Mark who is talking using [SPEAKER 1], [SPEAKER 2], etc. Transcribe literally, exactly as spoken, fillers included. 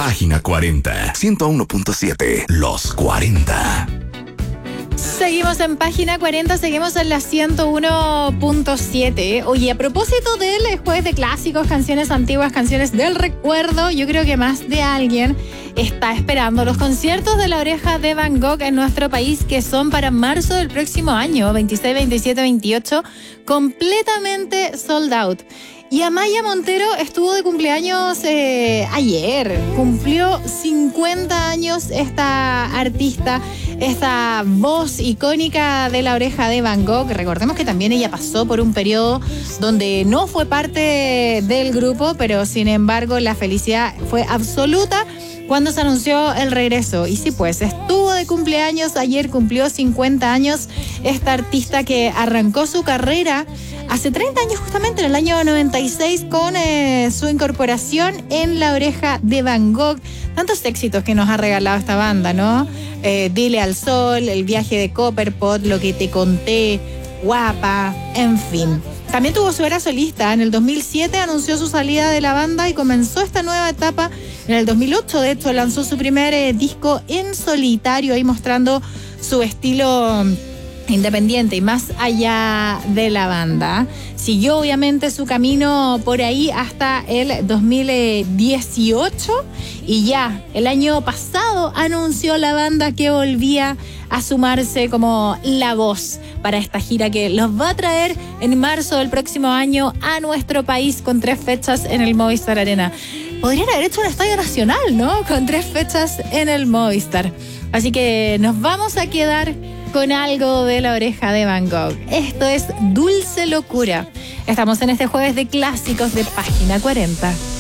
[SPEAKER 1] Página cuarenta, ciento uno punto siete, Los cuarenta.
[SPEAKER 2] Seguimos en Página cuarenta, seguimos en la ciento uno punto siete. Oye, a propósito del jueves de clásicos, canciones antiguas, canciones del recuerdo, yo creo que más de alguien está esperando los conciertos de La Oreja de Van Gogh en nuestro país, que son para marzo del próximo año, veintiséis, veintisiete, veintiocho, completamente sold out. Y Amaya Montero estuvo de cumpleaños eh, ayer. Cumplió cincuenta años esta artista, esta voz icónica de La Oreja de Van Gogh. Recordemos que también ella pasó por un periodo donde no fue parte del grupo, pero sin embargo la felicidad fue absoluta cuando se anunció el regreso. Y sí, pues estuvo de cumpleaños ayer, cumplió cincuenta años esta artista que arrancó su carrera hace treinta años, justamente en el año noventa y seis, con eh, su incorporación en La Oreja de Van Gogh. Tantos éxitos que nos ha regalado esta banda, ¿no? Eh, Dile al Sol, El viaje de Copperpot, Lo que te conté, Guapa, en fin. También tuvo su era solista. En el dos mil siete anunció su salida de la banda y comenzó esta nueva etapa. En el dos mil ocho, de hecho, lanzó su primer eh, disco en solitario, ahí mostrando su estilo independiente y más allá de la banda. Siguió obviamente su camino por ahí hasta el dos mil dieciocho y ya el año pasado anunció la banda que volvía a sumarse como la voz para esta gira que los va a traer en marzo del próximo año a nuestro país con tres fechas en el Movistar Arena. Podrían haber hecho un estadio nacional, ¿no? Con tres fechas en el Movistar. Así que nos vamos a quedar con algo de La Oreja de Van Gogh. Esto es Dulce Locura. Estamos en este jueves de clásicos de Página cuarenta.